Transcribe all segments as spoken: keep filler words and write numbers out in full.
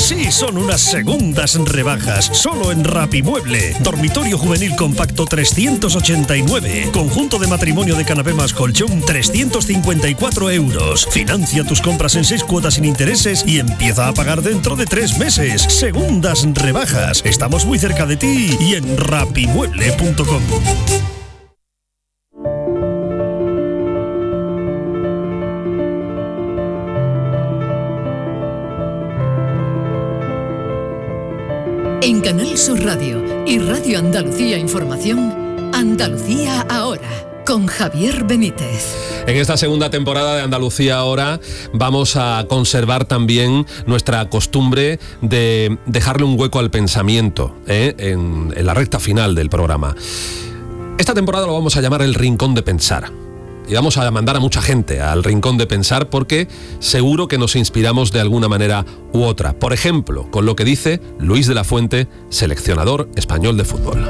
Sí, son unas segundas rebajas, solo en Rapimueble. Dormitorio juvenil compacto trescientos ochenta y nueve. Conjunto de matrimonio de canapé más colchón trescientos cincuenta y cuatro euros. Financia tus compras en seis cuotas sin intereses y empieza a pagar dentro de tres meses. Segundas rebajas. Estamos muy cerca de ti y en rapimueble punto com. En Canal Sur Radio y Radio Andalucía Información, Andalucía Ahora, con Javier Benítez. En esta segunda temporada de Andalucía Ahora vamos a conservar también nuestra costumbre de dejarle un hueco al pensamiento, ¿eh? en, en la recta final del programa. Esta temporada lo vamos a llamar el Rincón de Pensar. Y vamos a mandar a mucha gente al Rincón de Pensar porque seguro que nos inspiramos de alguna manera u otra. Por ejemplo, con lo que dice Luis de la Fuente, seleccionador español de fútbol.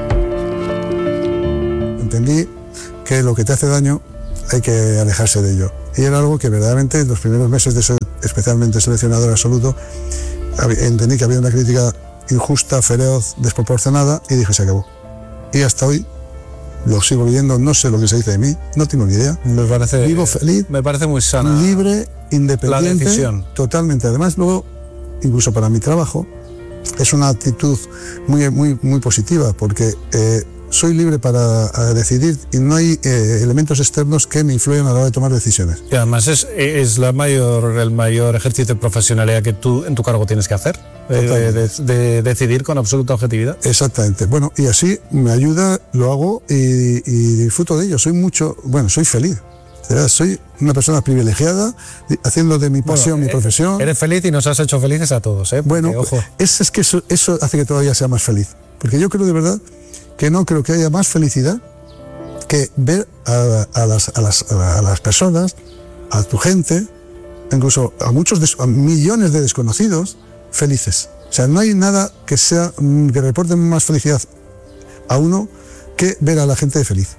Entendí que lo que te hace daño hay que alejarse de ello. Y era algo que verdaderamente en los primeros meses de ser especialmente seleccionador absoluto, entendí que había una crítica injusta, feroz, desproporcionada y dije se acabó. Y hasta hoy lo sigo viviendo, no sé lo que se dice de mí, no tengo ni idea. Me parece, Vivo feliz, me parece muy sana, libre, independiente, la decisión. Totalmente. Además, luego, incluso para mi trabajo, es una actitud muy, muy, muy positiva, porque eh, soy libre para decidir y no hay eh, elementos externos que me influyan a la hora de tomar decisiones. Y además es, es la mayor, el mayor ejercicio de profesionalidad que tú en tu cargo tienes que hacer. De, de, de, de decidir con absoluta objetividad. Exactamente. Bueno, y así me ayuda, lo hago y, y disfruto de ello. Soy mucho, bueno, soy feliz. Soy una persona privilegiada, haciendo de mi pasión bueno, mi profesión. Eres feliz y nos has hecho felices a todos, ¿eh? Porque, bueno, ojo. Es, es que eso, eso hace que todavía sea más feliz. Porque yo creo de verdad que no creo que haya más felicidad que ver a, a, las, a, las, a las personas, a tu gente, incluso a muchos, des, a millones de desconocidos, felices. O sea, no hay nada que sea que reporte más felicidad a uno que ver a la gente feliz.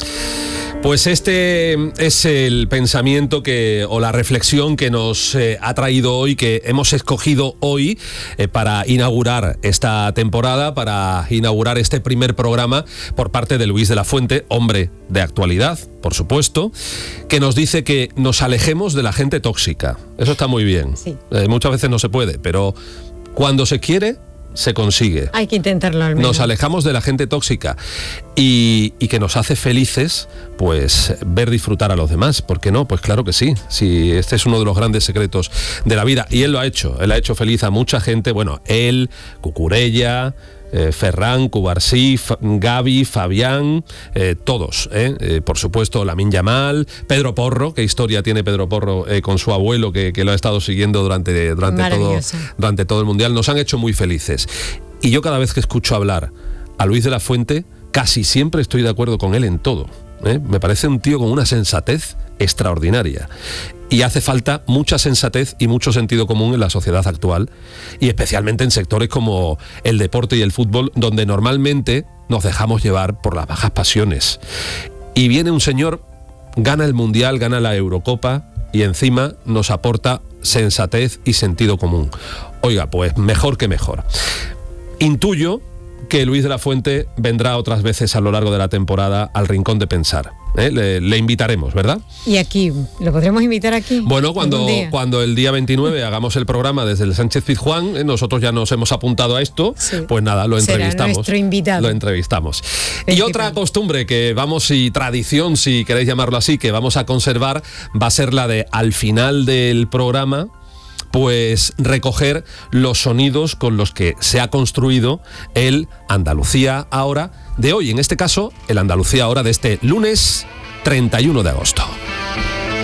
Pues este es el pensamiento que o la reflexión que nos eh, ha traído hoy, que hemos escogido hoy eh, para inaugurar esta temporada, para inaugurar este primer programa por parte de Luis de la Fuente, hombre de actualidad, por supuesto, que nos dice que nos alejemos de la gente tóxica. Eso está muy bien. Sí. Eh, muchas veces no se puede, pero cuando se quiere, se consigue. Hay que intentarlo al menos. Nos alejamos de la gente tóxica y, y que nos hace felices, pues, ver disfrutar a los demás. ¿Por qué no? Pues claro que sí. Sí, este es uno de los grandes secretos de la vida. Y él lo ha hecho. Él ha hecho feliz a mucha gente. Bueno, él, Cucurella, Eh, Ferran, Cubarsí, F- Gaby, Fabián, eh, todos, eh, eh, por supuesto Lamine Yamal, Pedro Porro, qué historia tiene Pedro Porro eh, con su abuelo que, que lo ha estado siguiendo durante, durante, todo, durante todo el Mundial. Nos han hecho muy felices. Y yo cada vez que escucho hablar a Luis de la Fuente, casi siempre estoy de acuerdo con él en todo. ¿eh? Me parece un tío con una sensatez extraordinaria. Y hace falta mucha sensatez y mucho sentido común en la sociedad actual, y especialmente en sectores como el deporte y el fútbol, donde normalmente nos dejamos llevar por las bajas pasiones. Y viene un señor, gana el Mundial, gana la Eurocopa y encima nos aporta sensatez y sentido común. Oiga, pues mejor que mejor. Intuyo que Luis de la Fuente vendrá otras veces a lo largo de la temporada al Rincón de Pensar. ¿Eh? Le, le invitaremos, ¿verdad? Y aquí, ¿lo podremos invitar aquí? Bueno, cuando, cuando el día veintinueve hagamos el programa desde el Sánchez Pizjuán, eh, nosotros ya nos hemos apuntado a esto, sí. Pues nada, lo entrevistamos. Será nuestro invitado. Lo entrevistamos. Principal. Y otra costumbre que vamos, y tradición, si queréis llamarlo así, que vamos a conservar, va a ser la de, al final del programa, pues recoger los sonidos con los que se ha construido el Andalucía Ahora de hoy. En este caso, el Andalucía Ahora de este lunes treinta y uno de agosto.